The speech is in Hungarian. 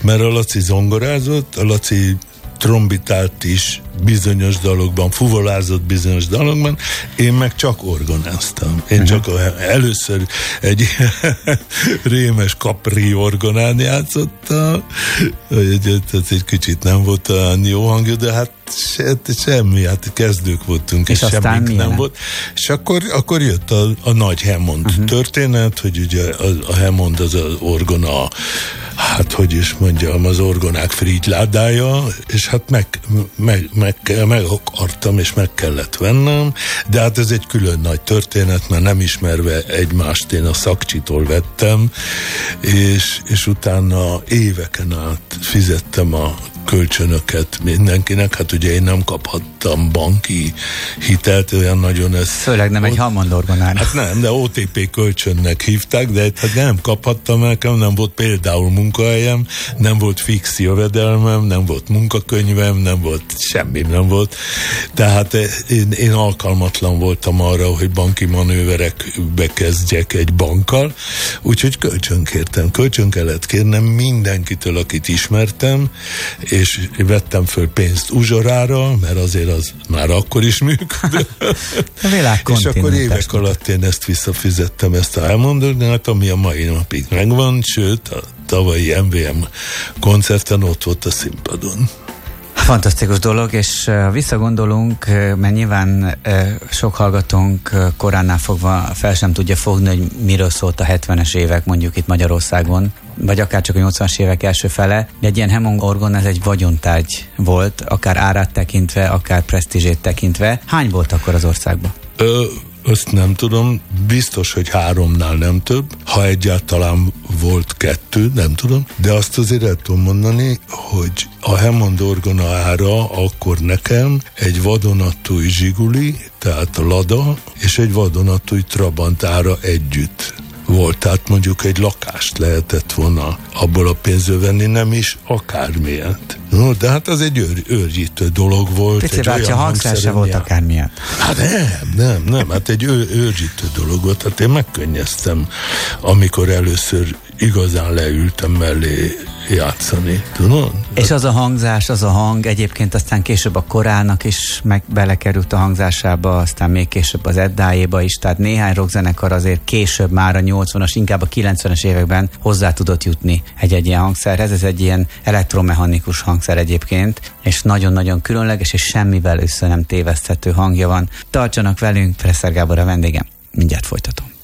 mert a Laci zongorázott, a Laci trombitált is bizonyos dalokban, fuvolázott bizonyos dalokban, én meg csak orgonáztam. Én csak először egy rémes Capri orgonán játszottam, ez egy kicsit nem volt olyan jó hangja, de hát semmi, hát kezdők voltunk, és semmink nem volt. És akkor jött a nagy Hammond történet, hogy ugye a Hammond az az orgona, hát hogy is mondjam, az orgonák frigyládája, és hát meg akartam, és meg kellett vennem, de hát ez egy külön nagy történet, mert nem ismerve egymást, én a Szakcsitól vettem, és utána éveken át fizettem a kölcsönöket mindenkinek, hát ugye én nem kaphattam banki hitelt, olyan nagyon ez... Főleg nem egy Hammond orgonára. Hát nem, de OTP kölcsönnek hívták, de hát nem kaphattam, nekem nem volt például munkahelyem, nem volt fix jövedelmem, nem volt munkakönyvem, nem volt semmi, nem volt. Tehát én alkalmatlan voltam arra, hogy banki manőverekbe kezdjek egy bankkal, úgyhogy kölcsön kellett kérnem mindenkitől, akit ismertem, és vettem föl pénzt uzsorára, mert azért az már akkor is működött. És akkor évek alatt én ezt visszafizettem, ezt a elmondódnát, ami a mai napig megvan, sőt, a tavalyi MVM koncerten ott volt a színpadon. Fantasztikus dolog, és visszagondolunk, mert nyilván sok hallgatónk koránál fogva fel sem tudja fogni, hogy miről szólt a 70-es évek mondjuk itt Magyarországon, vagy akár csak a 80-as évek első fele, de egy ilyen Hammond orgon ez egy vagyontárgy volt, akár árát tekintve, akár presztízsét tekintve. Hány volt akkor az országban? Azt nem tudom, biztos, hogy 3-nál nem több, ha egyáltalán volt 2, nem tudom, de azt azért el tudom mondani, hogy a Hammond orgona ára akkor nekem egy vadonatúj Zsiguli, tehát a Lada, és egy vadonatúj Trabant ára együtt volt, tehát mondjuk egy lakást lehetett volna abból a pénzből venni, nem is akármilyet. No, de hát az egy őrjítő dolog volt. Pici bácsi, a hangszer se volt akármilyen. Hát nem, hát egy őrjítő dolog volt. Hát én megkönnyeztem, amikor először igazán leültem mellé játszani, tudod? És az a hangzás, az a hang egyébként aztán később a korának is meg belekerült a hangzásába, aztán még később az Eddájéba is, tehát néhány rockzenekar azért később már a 80-as, inkább a 90-es években hozzá tudott jutni egy ilyen hangszerhez. Ez egy ilyen elektromechanikus hangszer egyébként, és nagyon-nagyon különleges, és semmivel össze nem téveszthető hangja van. Tartsanak velünk, Presser Gábor a vendégem. Mindjárt folytatom.